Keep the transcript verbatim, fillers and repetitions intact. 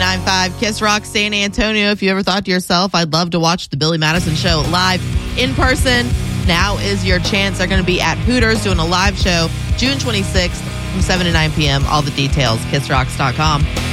nine five Kiss Rock San Antonio. If you ever thought to yourself, I'd love to watch the Billy Madison Show live in person, now is your chance. They're going to be at Hooters doing a live show June twenty-sixth from seven to nine p.m. All the details, kiss rocks dot com.